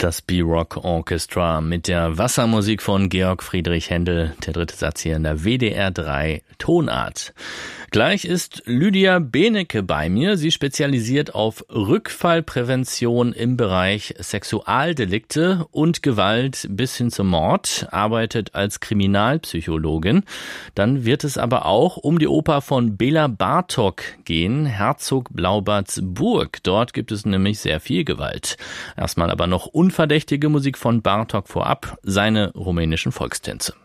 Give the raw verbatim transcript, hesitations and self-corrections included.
Das B-Rock Orchestra mit der Wassermusik von Georg Friedrich Händel, der dritte Satz hier in der W D R drei Tonart. Gleich ist Lydia Benecke bei mir. Sie spezialisiert auf Rückfallprävention im Bereich Sexualdelikte und Gewalt bis hin zum Mord, arbeitet als Kriminalpsychologin. Dann wird es aber auch um die Oper von Bela Bartok gehen, Herzog Blaubarts Burg. Dort gibt es nämlich sehr viel Gewalt. Erstmal aber noch unverdächtige Musik von Bartok vorab, seine rumänischen Volkstänze.